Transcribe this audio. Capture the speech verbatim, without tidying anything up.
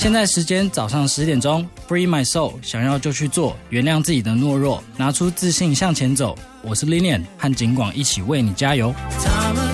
现在时间早上十点钟 Free My Soul， 想要就去做，原谅自己的懦弱，拿出自信向前走。我是 Lilian， 和景广一起为你加油。他们